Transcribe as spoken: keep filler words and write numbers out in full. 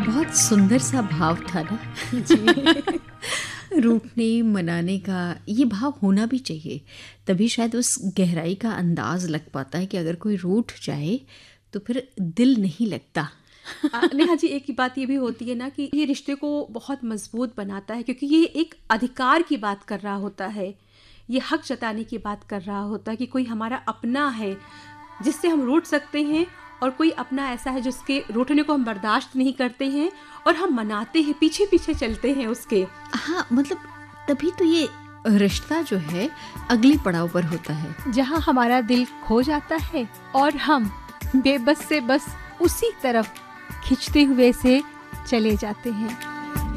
बहुत सुंदर सा भाव था ना। जी। रूठने मनाने का ये भाव होना भी चाहिए, तभी शायद उस गहराई का अंदाज लग पाता है कि अगर कोई रूठ जाए तो फिर दिल नहीं लगता। अ, नेहा जी, एक ही बात ये भी होती है ना कि ये रिश्ते को बहुत मजबूत बनाता है, क्योंकि ये एक अधिकार की बात कर रहा होता है, ये हक जताने की बात कर रहा होता है कि कोई हमारा अपना है जिससे हम रूठ सकते हैं, और कोई अपना ऐसा है जिसके रूठने को हम बर्दाश्त नहीं करते हैं और हम मनाते हैं, पीछे पीछे चलते हैं उसके। हाँ, मतलब तभी तो ये रिश्ता जो है अगली पड़ाव पर होता है, जहाँ हमारा दिल खो जाता है और हम बेबस से बस उसी तरफ खिंचते हुए से चले जाते हैं।